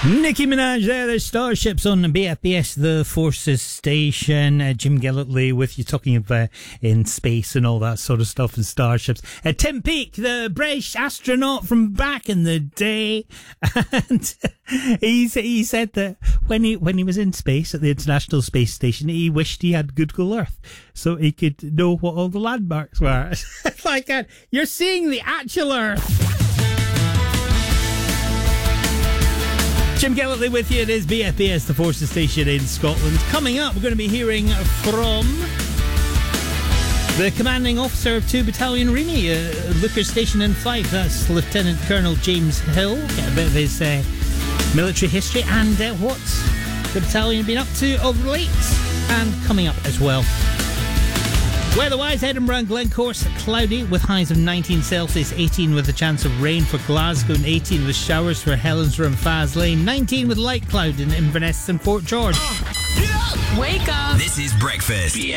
Nicki Minaj there, there's Starships on BFBS, the Forces station. Jim Gillitley with you, talking about in space and all that sort of stuff and starships. Tim Peake, the British astronaut from back in the day, and he said that when he was in space at the International Space Station, he wished he had Google Earth so he could know what all the landmarks were. It's like that. You're seeing the actual Earth. Jim Gillitley with you. It is BFBS, the Forces station in Scotland. Coming up, we're going to be hearing from the commanding officer of 2 Battalion Remy, Looker Station in Fife. That's Lieutenant Colonel James Hill. Get a bit of his military history and what's the battalion been up to of late, and coming up as well. Weather-wise, Edinburgh and Glencorse, cloudy with highs of 19 Celsius, 18 with a chance of rain for Glasgow, and 18 with showers for Helensburgh and Faslane, 19 with light cloud in Inverness and Fort George. Wake up! This is Breakfast.